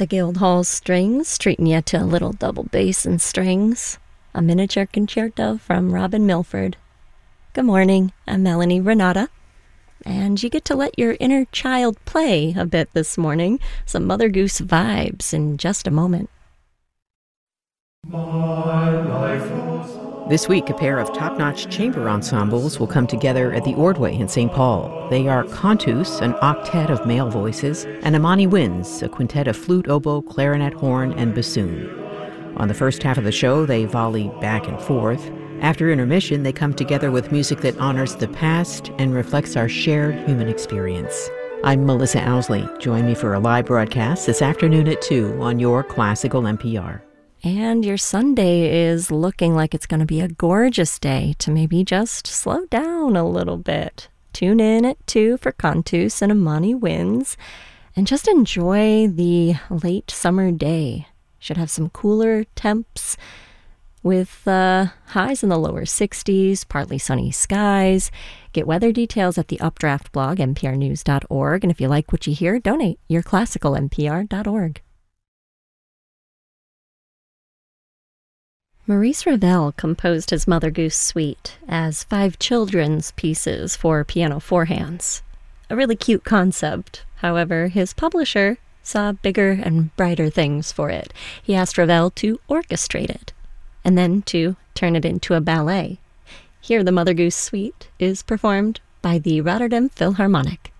the Guildhall Strings, treating you to a little double bass and strings. A miniature concerto from Robin Milford. Good morning, I'm Melanie Renata. And you get to let your inner child play a bit this morning. Some Mother Goose vibes in just a moment. This week, a pair of top-notch chamber ensembles will come together at the Ordway in St. Paul. They are Cantus, an octet of male voices, and Amani Winds, a quintet of flute, oboe, clarinet, horn, and bassoon. On the first half of the show, they volley back and forth. After intermission, they come together with music that honors the past and reflects our shared human experience. I'm Melissa Owsley. Join me for a live broadcast this afternoon at 2 on your Classical NPR. And your Sunday is looking like it's going to be a gorgeous day to maybe just slow down a little bit. Tune in at 2 for Cantus and Amani Winds, and just enjoy the late summer day. Should have some cooler temps with highs in the lower 60s, partly sunny skies. Get weather details at the Updraft blog, nprnews.org. And if you like what you hear, donate yourclassicalnpr.org. Maurice Ravel composed his Mother Goose Suite as 5 children's pieces for piano four hands. A really cute concept. However, his publisher saw bigger and brighter things for it. He asked Ravel to orchestrate it, and then to turn it into a ballet. Here, the Mother Goose Suite is performed by the Rotterdam Philharmonic.